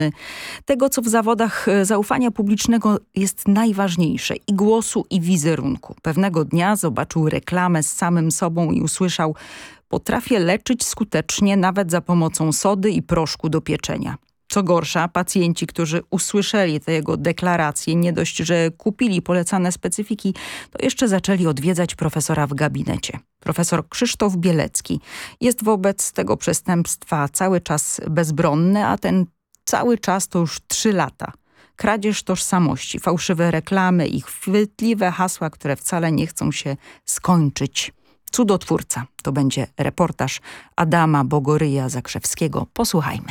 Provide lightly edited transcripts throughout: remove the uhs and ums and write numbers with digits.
tego, co w zawodach zaufania publicznego jest najważniejsze, i głosu, i wizerunku. Pewnego dnia zobaczył reklamę z samym sobą i usłyszał: potrafię leczyć skutecznie nawet za pomocą sody i proszku do pieczenia. Co gorsza, pacjenci, którzy usłyszeli te jego deklaracje, nie dość, że kupili polecane specyfiki, to jeszcze zaczęli odwiedzać profesora w gabinecie. Profesor Krzysztof Bielecki jest wobec tego przestępstwa cały czas bezbronny, a ten cały czas to już 3 lata. Kradzież tożsamości, fałszywe reklamy i chwytliwe hasła, które wcale nie chcą się skończyć. Cudotwórca. To będzie reportaż Adama Bogoryja-Zakrzewskiego. Posłuchajmy.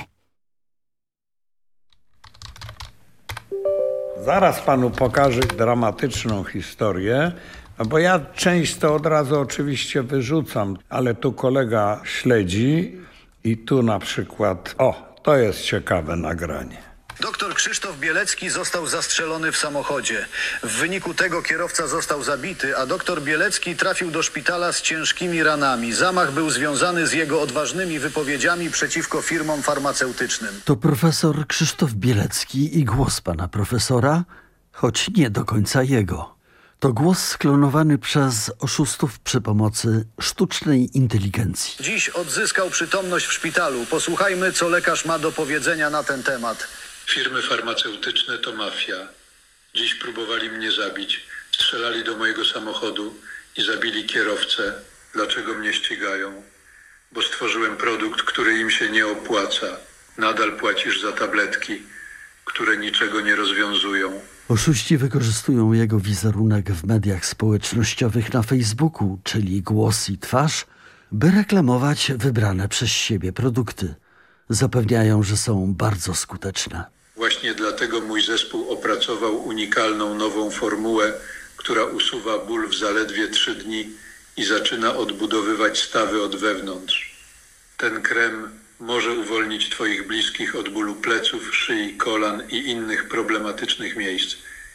Zaraz panu pokażę dramatyczną historię, bo ja część to od razu oczywiście wyrzucam, ale tu kolega śledzi i tu na przykład, to jest ciekawe nagranie. Doktor Krzysztof Bielecki został zastrzelony w samochodzie. W wyniku tego kierowca został zabity, a doktor Bielecki trafił do szpitala z ciężkimi ranami. Zamach był związany z jego odważnymi wypowiedziami przeciwko firmom farmaceutycznym. To profesor Krzysztof Bielecki i głos pana profesora, choć nie do końca jego. To głos sklonowany przez oszustów przy pomocy sztucznej inteligencji. Dziś odzyskał przytomność w szpitalu. Posłuchajmy, co lekarz ma do powiedzenia na ten temat. Firmy farmaceutyczne to mafia. Dziś próbowali mnie zabić. Strzelali do mojego samochodu i zabili kierowcę. Dlaczego mnie ścigają? Bo stworzyłem produkt, który im się nie opłaca. Nadal płacisz za tabletki, które niczego nie rozwiązują. Oszuści wykorzystują jego wizerunek w mediach społecznościowych na Facebooku, czyli głos i twarz, by reklamować wybrane przez siebie produkty. Zapewniają, że są bardzo skuteczne. Właśnie dlatego mój zespół opracował unikalną nową formułę, która usuwa ból w zaledwie 3 dni i zaczyna odbudowywać stawy od wewnątrz. Ten krem może uwolnić twoich bliskich od bólu pleców, szyi, kolan i innych problematycznych miejsc.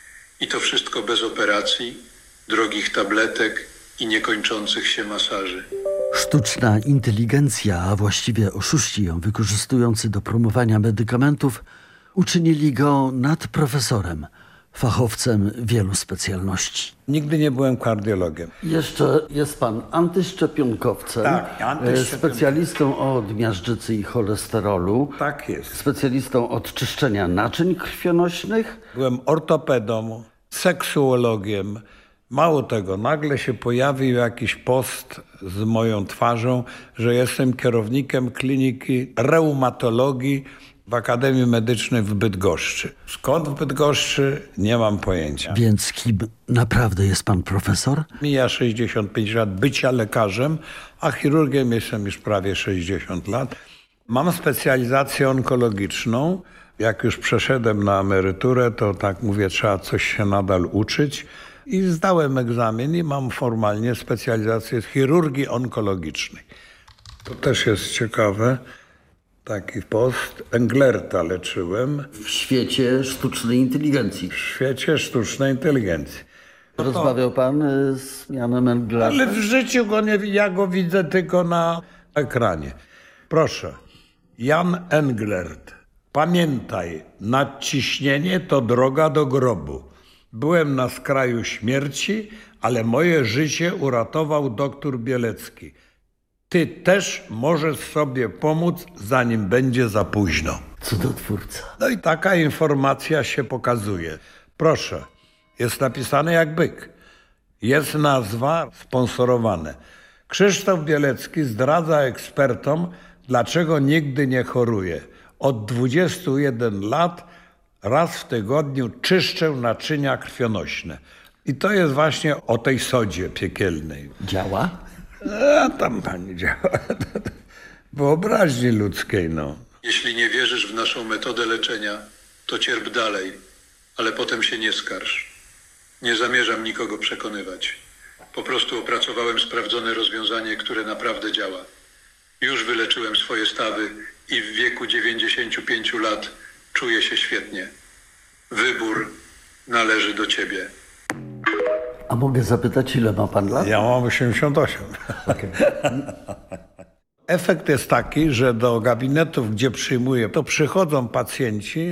I to wszystko bez operacji, drogich tabletek i niekończących się masaży. Sztuczna inteligencja, a właściwie oszuści ją wykorzystujący do promowania medykamentów, uczynili go nadprofesorem, fachowcem wielu specjalności. Nigdy nie byłem kardiologiem. Jeszcze jest pan antyszczepionkowcem, Tak, specjalistą od miażdżycy i cholesterolu, Tak jest. specjalistą od czyszczenia naczyń krwionośnych. Byłem ortopedą, seksuologiem. Mało tego, nagle się pojawił jakiś post z moją twarzą, że jestem kierownikiem kliniki reumatologii w Akademii Medycznej w Bydgoszczy. Skąd w Bydgoszczy? Nie mam pojęcia. Więc kim naprawdę jest pan profesor? Mija 65 lat bycia lekarzem, a chirurgiem jestem już prawie 60 lat. Mam specjalizację onkologiczną. Jak już przeszedłem na emeryturę, to tak mówię, trzeba coś się nadal uczyć. I zdałem egzamin i mam formalnie specjalizację z chirurgii onkologicznej. To też jest ciekawe. Taki post. Englerta leczyłem W świecie sztucznej inteligencji. w świecie sztucznej inteligencji. Rozmawiał pan z Janem Englertem? Ale w życiu go nie, ja go widzę tylko na ekranie. Proszę. Jan Englert. Pamiętaj, nadciśnienie to droga do grobu. Byłem na skraju śmierci, ale moje życie uratował doktor Bielecki. Ty też możesz sobie pomóc, zanim będzie za późno. Cudotwórca. No i taka informacja się pokazuje. Proszę, jest napisane jak byk. Jest nazwa sponsorowane. Krzysztof Bielecki zdradza ekspertom, dlaczego nigdy nie choruje. Od 21 lat raz w tygodniu czyszczę naczynia krwionośne. I to jest właśnie o tej sodzie piekielnej. Działa? A tam pani działa. Wyobraźni ludzkiej, no. Jeśli nie wierzysz w naszą metodę leczenia, to cierp dalej, ale potem się nie skarż. Nie zamierzam nikogo przekonywać. Po prostu opracowałem sprawdzone rozwiązanie, które naprawdę działa. Już wyleczyłem swoje stawy i w wieku 95 lat czuję się świetnie. Wybór należy do ciebie. A mogę zapytać, ile ma pan lat? Ja mam 88. Efekt jest taki, że do gabinetów, gdzie przyjmuję, to przychodzą pacjenci